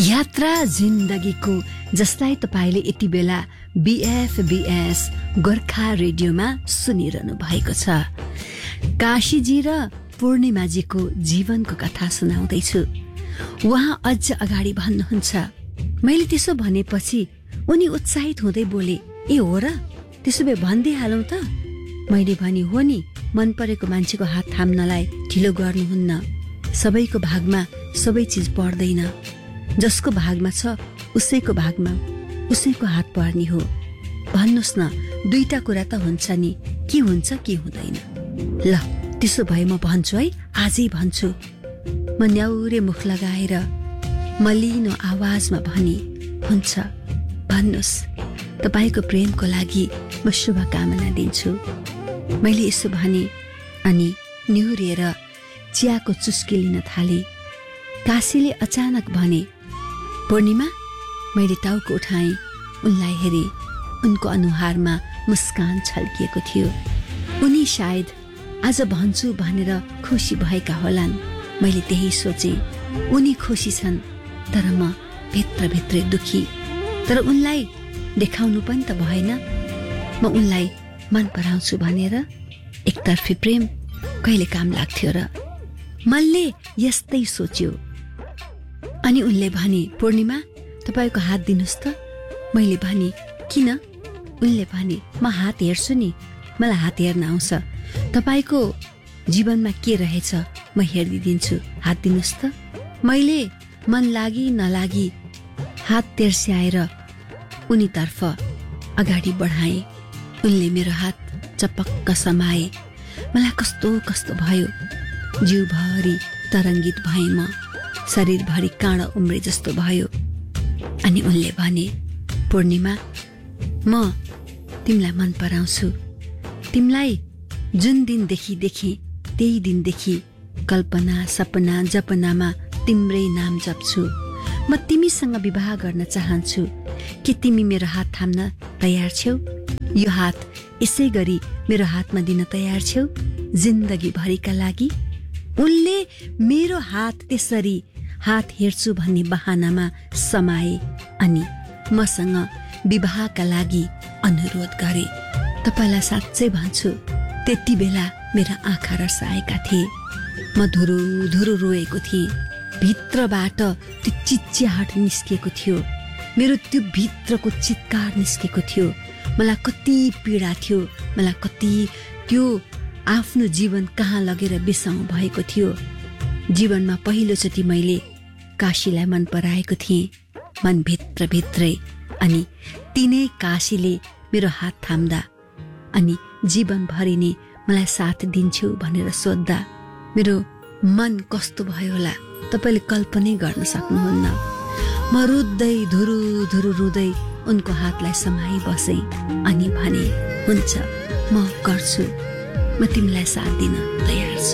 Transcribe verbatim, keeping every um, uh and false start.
यात्रा जिन्दगीको, जसलाई तपाईले यति बेला बीएफबीएस गोर्खा रेडियोमा सुनिरहनु भएको छ। काशीजी र पूर्णिमाजीको जीवनको कथा सुनाउँदैछु। उहाँ अझ अगाडि भन्नुहुन्छ, मैले त्यसो भनेपछि उनी उत्साहित हुँदै बोले, ए हो र, त्यसो भए भनिदिइहालौँ त। मैले भनी, हो नि, मन परेको मान्छेको हात थाम्नलाई ढिलो गर्नुहुन्न। सबैको भागमा सबै चिज पर्दैन, जसको भागमा छ उसैको भागमा उसैको हात पर्ने हो। भन्नुहोस् न, दुईटा कुरा त हुन्छ नि, के हुन्छ के हुँदैन। ल त्यसो भए म भन्छु है, आजै भन्छु। म न्याउरे मुख लगाएर मलिनो आवाजमा भनी, हुन्छ, भन्नुहोस्। तपाईको प्रेमको लागि म शुभकामना दिन्छु। मैले यसो भने अनि निहुरिएर चियाको चुस्की लिन थाले। काशीले अचानक भने, पूर्णिमा। मैले टाउको उठाएँ, उनलाई हेरेँ। उनको अनुहारमा मुस्कान छल्किएको थियो। उनी सायद आज भन्छु भनेर खुसी भएका होलान्। मैले त्यही सोचेँ। उनी खुसी छन्, तर म भित्रभित्रै दुखी। तर उनलाई देखाउनु पनि त भएन। म उनलाई मन पराउँछु भनेर एकतर्फी प्रेम कहिले काम लाग्थ्यो र? मनले यस्तै सोच्यो। अनि उनले भने, पूर्णिमा, तपाईको हात दिनुहोस् त। मैले भने, किन? उनले भने, म हात हेर्छु नि, मलाई हात हेर्न आउँछ। तपाईको जीवनमा के रहेछ म हेरिदिन्छु, हात दिनुहोस् त। मैले मन लागि नलागी हात तेर्स्याएर उनीतर्फ अगाडि बढाएँ। उनले मेरो हात चपक्क समाए। मलाई कस्तो कस्तो भयो। जिउभरि तरङ्गित भएँ म, शरीरभरि काँडा उम्रे जस्तो भयो। अनि उनले भने, पूर्णिमा, म तिमीलाई मन पराउँछु। तिमीलाई जुन दिनदेखि देखेँ त्यही दिनदेखि कल्पना सपना जपनामा तिम्रै नाम जप्छु। म तिमीसँग विवाह गर्न चाहन्छु। के तिमी मेरो हात थाम्न तयार छौ? यो हात यसै गरी मेरो हातमा दिन तयार छौ, जिन्दगी भरिका लागि? उनले मेरो हात त्यसरी हात हेर्छु भन्ने बहानामा समाए अनि मसँग विवाहका लागि अनुरोध गरे। तपाईलाई साँच्चै भन्छु, त्यति बेला मेरा आँखा रसाएका थिए। म धुरु धुरु रोएको थिएँ। भित्रबाट त्यो चिच्याहट निस्किएको थियो। मेरो त्यो भित्रको चित्कार निस्केको थियो। मलाई कति पीडा थियो। मलाई कति त्यो आफ्नो जीवन कहाँ लगेर बिसाउँ भएको थियो। जीवनमा पहिलोचोटि मैले काशीलाई मन पराएको थिएँ, मन भित्र भित्रै। अनि तिनै काशीले मेरो हात थाम्दा अनि जीवनभरि नै मलाई साथ दिन्छौ भनेर सोद्धा मेरो मन कस्तो भयो होला तपाईले कल्पनै गर्न सक्नुहुन्न। म रुँदै धुरु धुरु रुँदै उनको हातलाई समाई बसेँ अनि भने, हुन्छ, म गर्छु, म तिमीलाई साथ दिन तयार छु।